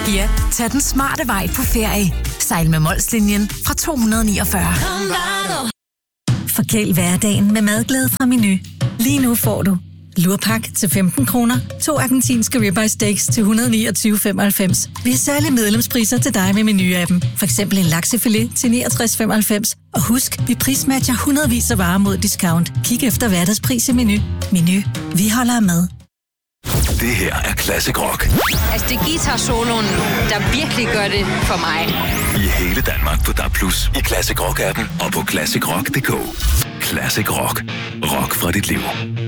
Ja, tag den smarte vej på ferie. Sejl med Molslinjen fra 249. Forkæl hverdagen med madglæde fra Meny. Lige nu får du lurpak til 15 kroner, 2 argentinske ribeye steaks til 129,95. Vi har særlige medlemspriser til dig med Meny-appen. For eksempel en laksefilet til 69,95. Og husk, vi prismatcher hundredvis af varer mod discount. Kig efter hverdagspris i Meny. Meny. Vi holder med. Det her er Classic Rock. Altså, det er guitar-soloen, der virkelig gør det for mig. I hele Danmark på DAB+, i Classic Rock-appen og på classicrock.dk. Classic Rock. Rock fra dit liv.